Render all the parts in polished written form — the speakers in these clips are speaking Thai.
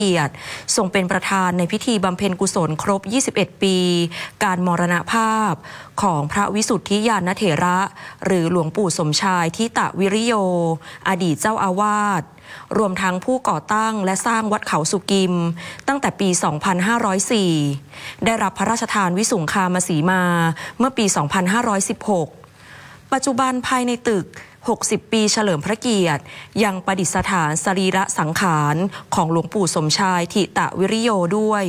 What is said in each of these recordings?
เกียรติทรงเป็นประธานในพิธีบำเพ็ญกุศลครบ 21 ปี การมรณภาพของพระวิสุทธิญาณเถระหรือหลวงปู่สมชายทิตวิริโยอดีตเจ้าอาวาสรวมทั้งผู้ก่อตั้งและสร้างวัดเขาสุกิมตั้งแต่ปี 2504 ได้รับพระราชทานวิสุงคามสีมาเมื่อปี 2516 ปัจจุบันภายในตึก60 ปีเฉลิมพระเกียรติยังประดิษฐานสรีระสังขารของหลวงปู่สมชายทิตวิริโยด้วย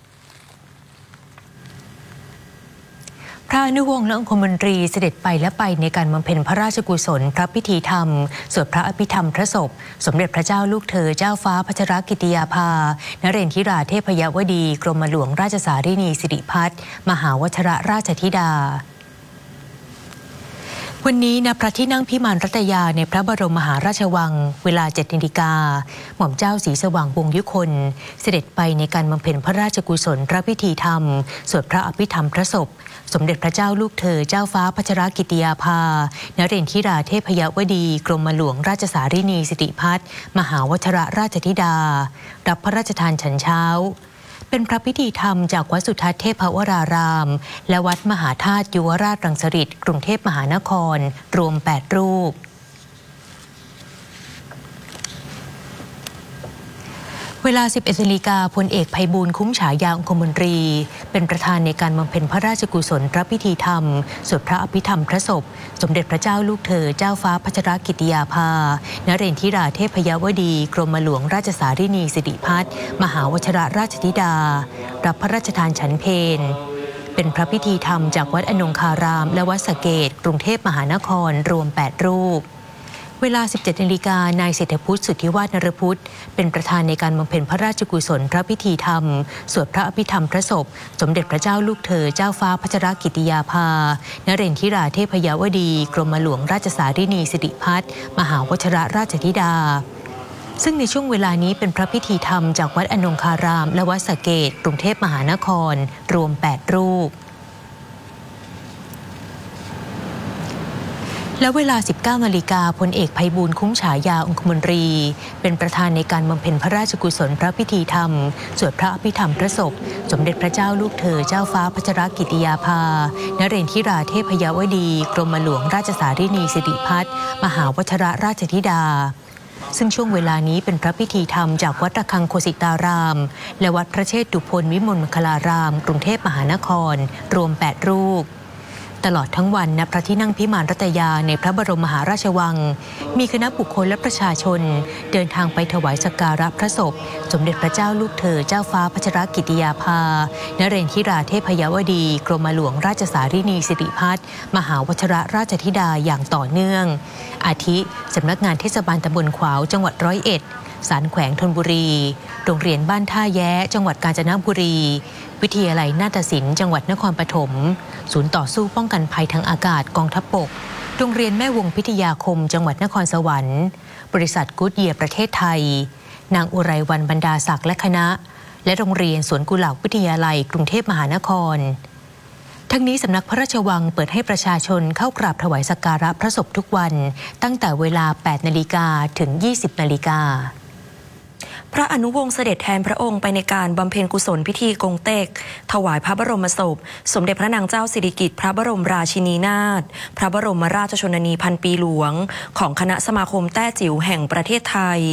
พระอนุวงศ์และองคมนตรีเสด็จไปและไปในการบำเพ็ญพระราชกุศลพระพิธีธรรมสวดพระอภิธรรมพระศพสมเด็จพระเจ้าลูกเธอเจ้าฟ้าพัชรกิติยาภานเรนทิราเทพยวดีกรมหลวงราชสารินีสิริพัฒน์มหาวชิรราชธิดาวันนี้ณพระที่นั่งพิมานรัตยาในพระบรมมหาราชวังเวลา 7 นาฬิกาหม่อมเจ้าศรีสว่างวงศ์ยุคนเสด็จไปในการบำเพ็ญพระราชกุศลพระพิธีธรรมสวดพระอภิธรรมพระศพสมเด็จพระเจ้าลูกเธอเจ้าฟ้าพัชรกิติยาภานเรนทิราเทพยวดีกรมหลวงราชสารินีสิริพัฒน์มหาวชิรราชธิดารับพระราชทานฉันเช้าเป็นพระพิธีธรรมจากวัดสุทัศน์เทพวรารามและวัดมหาธาตุยุวราชรังสฤษฎ์กรุงเทพมหานครรวม 8 รูปเวลา 11 นาฬิกาพลเอกไพบูลย์คุ้มฉายาองคมนตรีเป็นประธานในการบำเพ็ญพระราชกุศลพระพิธีธรรมสวดพระอภิธรรมพระศพสมเด็จพระเจ้าลูกเธอเจ้าฟ้าพัชรกิติยาภานเรนทิราเทพยวดีกรมหลวงราชสารินีสิริพัฒน์มหาวชิรราชธิดารับพระราชทานฉันเพลเป็นพระพิธีธรรมจากวัดอนงคารามและวัดสะเกษกรุงเทพมหานครรวม 8 รูปเวลา 17 นาฬิกานายเศรษฐพุทธสุทธิวาฒนรพุทธเป็นประธานในการบำเพ็ญพระราชกุศลพระพิธีธรรมสวดพระอภิธรรมพระศพสมเด็จพระเจ้าลูกเธอเจ้าฟ้าพัชรกิติยาภานเรนทิราเทพยวดีกรมหลวงราชสารินีสิริพัฒน์มหาวชิรราชธิดาซึ่งในช่วงเวลานี้เป็นพระพิธีธรรมจากวัดอนงคารามและวัดสะเกษกรุงเทพมหานครรวม 8 รูปและเวลา 19 นาฬิกาพลเอกไพบูลย์คุ้มฉายาองคมนตรีเป็นประธานในการบำเพ็ญพระราชกุศลพระพิธีธรรมสวดพระอภิธรรมพระศพสมเด็จพระเจ้าลูกเธอเจ้าฟ้าพัชรกิติยาภานเรนทิราเทพยวดีกรมหลวงราชสารินีสิริพัฒน์มหาวชิรราชธิดาซึ่งช่วงเวลานี้เป็นพระพิธีธรรมจากวัดระฆังโคสิตารามและวัดพระเชษฐุพนวิมลมังคลารามกรุงเทพมหานครรวม 8 รูปตลอดทั้งวันณพระที่นั่งพิมานรัตยาในพระบรมมหาราชวังมีคณะบุคคลและประชาชนเดินทางไปถวายสักการะพระศพสมเด็จพระเจ้าลูกเธอเจ้าฟ้าพัชรกิติยาภานเรนทิราเทพยวดีกรมหลวงราชสารินีสิริพัฒน์มหาวชิรราชธิดาอย่างต่อเนื่องอาทิสำนักงานเทศบาลตำบลขวาวจังหวัด101ศาลแขวงธนบุรีโรงเรียนบ้านท่าแย้จังหวัดกาญจนบุรีวิทยาลัยนาฏศิลป์จังหวัดนครปฐมศูนย์ต่อสู้ป้องกันภัยทางอากาศกองทัพบกโรงเรียนแม่วงพิทยาคมจังหวัดนครสวรรค์บริษัทกู๊ดเยียร์ประเทศไทยนางอุไรวรรณบรรดาศักดิ์และคณะและโรงเรียนสวนกุหลาบวิทยาลัยกรุงเทพมหานครทั้งนี้สำนักพระราชวังเปิดให้ประชาชนเข้ากราบถวายสักการะพระศพทุกวันตั้งแต่เวลา 8 นาฬิกาถึง 20 นาฬิกาพระอนุวงศ์เสด็จแทนพระองค์ไปในการบำเพ็ญกุศลพิธีกงเต็กถวายพระบรมศพสมเด็จพระนางเจ้าสิริกิติ์พระบรมราชินีนาถพระบรมราชชนนีพันปีหลวงของคณะสมาคมแต้จิ๋วแห่งประเทศไทย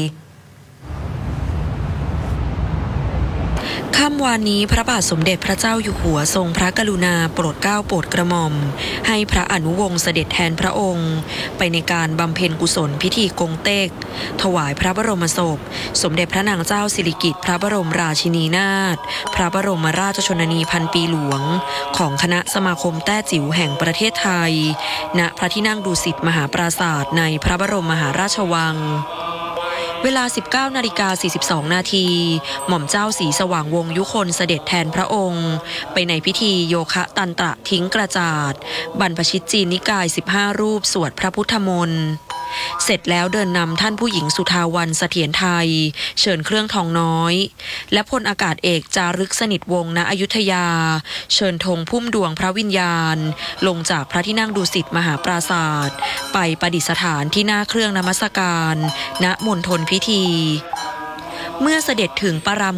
ค่ำวานนี้พระบาทสมเด็จพระเจ้าอยู่หัวทรงพระกรุณาโปรดเกล้าโปรดกระหม่อมให้พระอนุวงศ์เสด็จแทนพระองค์ไปในการบำเพ็ญกุศลพิธีกงเต็กถวายพระบรมศพสมเด็จพระนางเจ้าสิริกิติ์พระบรมราชินีนาถพระบรมราชชนนีพันปีหลวงของคณะสมาคมแต้จิ๋วแห่งประเทศไทยณพระที่นั่งดุสิตมหาปราสาทในพระบรมมหาราชวังเวลา 19:42 นาทีหม่อมเจ้าศรีสว่างวงศ์ยุคนเสด็จแทนพระองค์ไปในพิธีโยคะตันตระทิ้งกระจาดบรรพชิตจีนนิกาย15 รูปสวดพระพุทธมนต์ เสร็จแล้วเดินนำท่านผู้หญิงสุทาวันเสถียรไทยเชิญเครื่องทองน้อยและพลอากาศเอกจารึกสนิทวงศ์ณอยุธยาเชิญธงพุ่มดวงพระวิญญาณลงจากพระที่นั่งดุสิตมหาปราสาทไปประดิษฐานที่หน้าเครื่องนมัสการณมณฑลพิธีเมื่อเสด็จถึงปราม